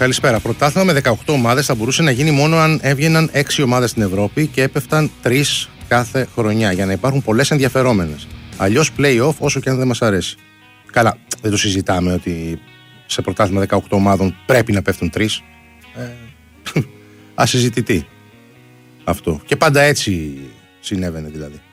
Καλησπέρα. Πρωτάθλημα με 18 ομάδες θα μπορούσε να γίνει μόνο αν έβγαιναν 6 ομάδες στην Ευρώπη και έπεφταν 3 κάθε χρονιά για να υπάρχουν πολλές ενδιαφερόμενες. Αλλιώς play-off, όσο και αν δεν μας αρέσει. Καλά, δεν το συζητάμε ότι σε πρωτάθλημα 18 ομάδων πρέπει να πέφτουν 3. Ασυζητητή αυτό. Και πάντα έτσι συνέβαινε δηλαδή.